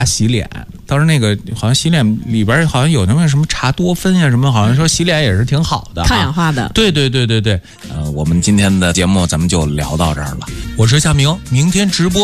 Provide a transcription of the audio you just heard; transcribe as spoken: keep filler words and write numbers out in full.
洗脸，当时那个好像洗脸里边好像有那个什么茶多酚呀、啊、什么，好像说洗脸也是挺好的、啊， 抗氧化的。 对对对对对，呃，我们今天的节目咱们就聊到这儿了。 我是夏明，明天直播。